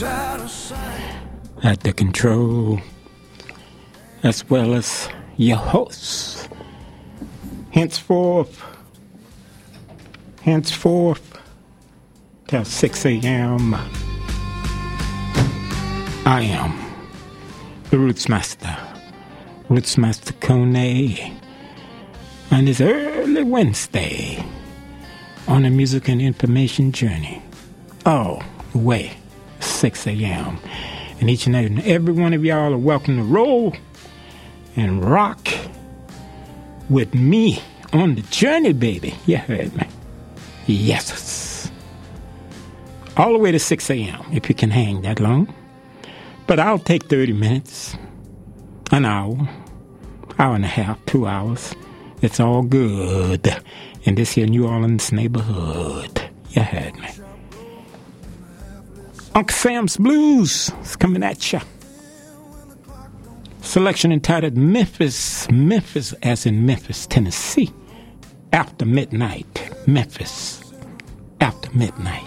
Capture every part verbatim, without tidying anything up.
At the control, as well as your hosts. Henceforth, henceforth, till six a.m., I am the Roots Master, Roots Master Kone, on this early Wednesday on a music and information journey. All the way, six a.m. And each and every one of y'all are welcome to roll and rock with me on the journey, baby. You heard me. Yes. All the way to six a.m. if you can hang that long. But I'll take thirty minutes, an hour, hour and a half, two hours. It's all good in this here New Orleans neighborhood. You heard me. Uncle Sam's Blues is coming at ya. Selection entitled Memphis, Memphis as in Memphis, Tennessee. After midnight, Memphis, after midnight.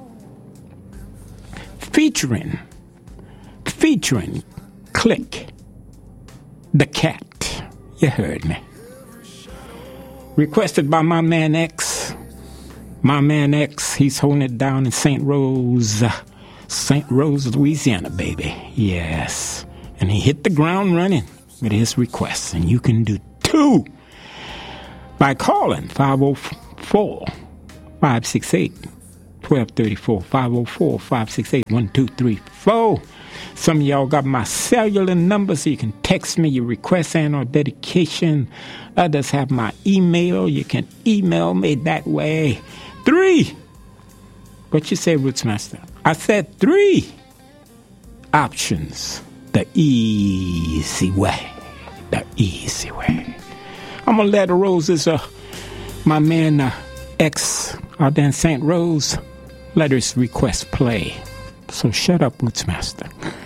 Featuring, featuring Click, the Cat. You heard me. Requested by my man X. My man X, he's holding it down in Saint Rose, Saint Rose, Louisiana, baby. Yes. And he hit the ground running with his requests. And you can do too by calling five oh four, five six eight, one two three four, five oh four, five six eight, one two three four. Some of y'all got my cellular number, so you can text me your request and or dedication. Others have my email. You can email me that way. Three. What you say, Roots Master? I said three options. The easy way. The easy way. I'm going to let the Roses, uh, my man uh, X out there in Saint Rose, let his request play. So shut up, Roots Master.